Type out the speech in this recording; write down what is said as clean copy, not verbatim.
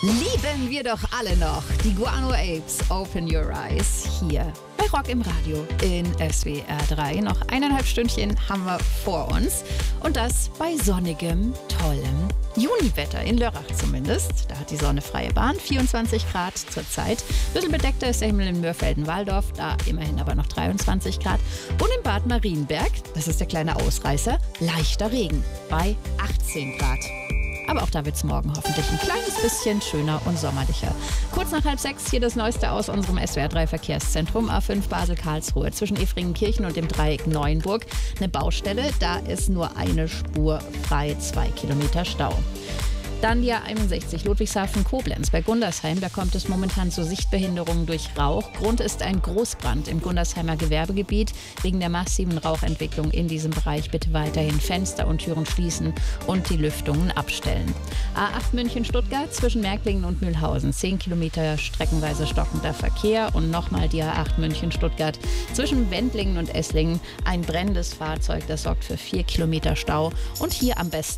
Lieben wir doch alle noch die Guano Apes, Open Your Eyes, hier bei Rock im Radio in SWR 3. Noch 1,5 Stündchen haben wir vor uns und das bei sonnigem, tollem Juniwetter, in Lörrach zumindest. Da hat die Sonne freie Bahn, 24 Grad zurzeit. Ein bisschen bedeckter ist der Himmel in Mörfelden-Walldorf, da immerhin aber noch 23 Grad. Und in Bad Marienberg, das ist der kleine Ausreißer, leichter Regen bei 18 Grad. Aber auch da wird es morgen hoffentlich ein kleines bisschen schöner und sommerlicher. Kurz nach 5:30 hier das Neueste aus unserem SWR 3 Verkehrszentrum A5 Basel-Karlsruhe zwischen Efringenkirchen und dem Dreieck Neuenburg. Eine Baustelle, da ist nur eine Spur frei, 2 Kilometer Stau. Dann die A61 Ludwigshafen-Koblenz bei Gundersheim. Da kommt es momentan zu Sichtbehinderungen durch Rauch. Grund ist ein Großbrand im Gundersheimer Gewerbegebiet. Wegen der massiven Rauchentwicklung in diesem Bereich bitte weiterhin Fenster und Türen schließen und die Lüftungen abstellen. A8 München-Stuttgart zwischen Märklingen und Mühlhausen. 10 Kilometer streckenweise stockender Verkehr. Und nochmal die A8 München-Stuttgart zwischen Wendlingen und Esslingen. Ein brennendes Fahrzeug, das sorgt für 4 Kilometer Stau. Und hier am besten